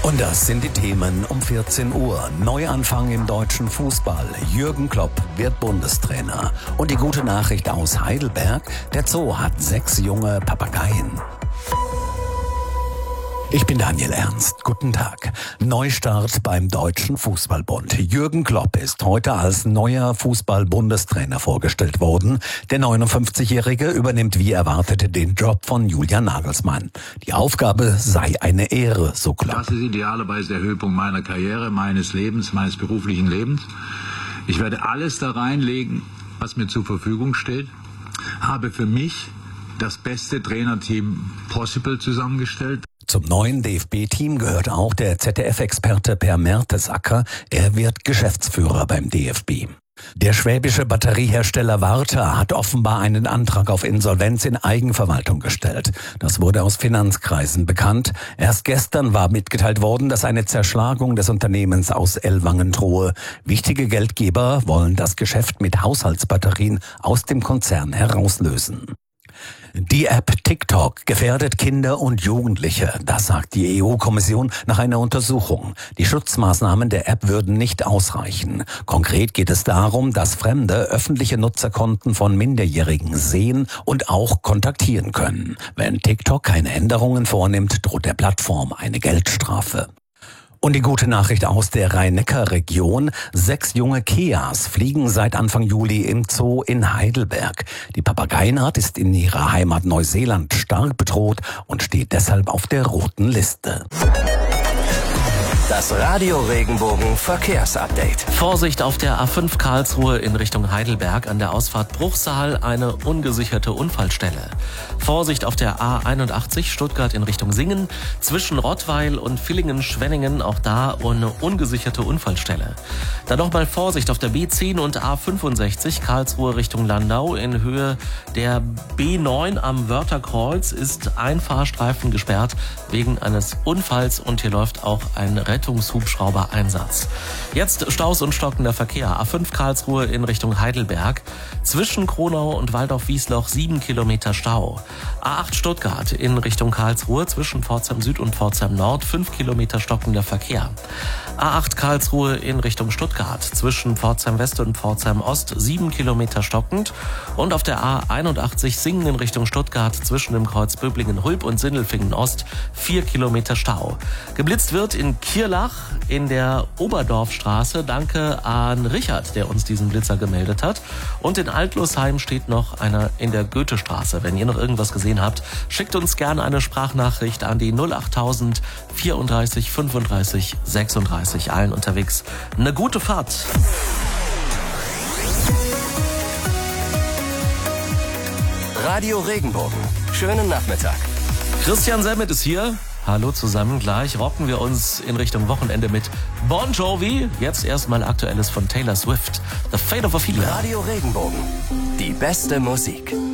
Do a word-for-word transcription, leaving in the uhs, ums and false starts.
Und das sind die Themen um vierzehn Uhr. Neuanfang im deutschen Fußball. Jürgen Klopp wird Bundestrainer. Und die gute Nachricht aus Heidelberg: Der Zoo hat sechs junge Papageien. Ich bin Daniel Ernst. Guten Tag. Neustart beim Deutschen Fußballbund. Jürgen Klopp ist heute als neuer Fußball-Bundestrainer vorgestellt worden. Der neunundfünfzigjährige übernimmt wie erwartet den Job von Julian Nagelsmann. Die Aufgabe sei eine Ehre, so Klopp. Das ist idealerweise der Höhepunkt meiner Karriere, meines Lebens, meines beruflichen Lebens. Ich werde alles da reinlegen, was mir zur Verfügung steht. Habe für mich das beste Trainerteam possible zusammengestellt. Zum neuen D F B-Team gehört auch der Z D F-Experte Per Mertesacker. Er wird Geschäftsführer beim D F B. Der schwäbische Batteriehersteller Warta hat offenbar einen Antrag auf Insolvenz in Eigenverwaltung gestellt. Das wurde aus Finanzkreisen bekannt. Erst gestern war mitgeteilt worden, dass eine Zerschlagung des Unternehmens aus Ellwangen drohe. Wichtige Geldgeber wollen das Geschäft mit Haushaltsbatterien aus dem Konzern herauslösen. Die App TikTok gefährdet Kinder und Jugendliche. Das sagt die E U-Kommission nach einer Untersuchung. Die Schutzmaßnahmen der App würden nicht ausreichen. Konkret geht es darum, dass Fremde öffentliche Nutzerkonten von Minderjährigen sehen und auch kontaktieren können. Wenn TikTok keine Änderungen vornimmt, droht der Plattform eine Geldstrafe. Und die gute Nachricht aus der Rhein-Neckar-Region: Sechs junge Keas fliegen seit Anfang Juli im Zoo in Heidelberg. Die Papageienart ist in ihrer Heimat Neuseeland stark bedroht und steht deshalb auf der roten Liste. Das Radio Regenbogen Verkehrsupdate. Vorsicht auf der A fünf Karlsruhe in Richtung Heidelberg, an der Ausfahrt Bruchsal eine ungesicherte Unfallstelle. Vorsicht auf der A einundachtzig Stuttgart in Richtung Singen, zwischen Rottweil und Villingen-Schwenningen, auch da eine ungesicherte Unfallstelle. Dann nochmal Vorsicht auf der B zehn und A fünfundsechzig Karlsruhe Richtung Landau. In Höhe der B neun am Wörtherkreuz ist ein Fahrstreifen gesperrt wegen eines Unfalls und hier läuft auch ein Rettungshubschrauber-Einsatz. Jetzt Staus und stockender Verkehr. A fünf Karlsruhe in Richtung Heidelberg. Zwischen Kronau und Waldorf-Wiesloch sieben Kilometer Stau. A acht Stuttgart in Richtung Karlsruhe zwischen Pforzheim Süd und Pforzheim Nord fünf Kilometer stockender Verkehr. A acht Karlsruhe in Richtung Stuttgart zwischen Pforzheim West und Pforzheim Ost sieben Kilometer stockend. Und auf der A einundachtzig Singen in Richtung Stuttgart zwischen dem Kreuz Böblingen-Hulb und Sindelfingen Ost vier Kilometer Stau. Geblitzt wird in Kirlach in der Oberdorfstraße. Danke an Richard, der uns diesen Blitzer gemeldet hat. Und in Altlosheim steht noch einer in der Goethestraße. Wenn ihr noch irgendwas gesehen habt, schickt uns gerne eine Sprachnachricht an die null achttausend vierunddreißig fünfunddreißig sechsunddreißig. Allen unterwegs eine gute Fahrt. Radio Regenbogen. Schönen Nachmittag. Christian Semmet ist hier. Hallo zusammen, gleich rocken wir uns in Richtung Wochenende mit Bon Jovi. Jetzt erstmal Aktuelles von Taylor Swift. The Fate of Ophelia. Radio Regenbogen. Die beste Musik.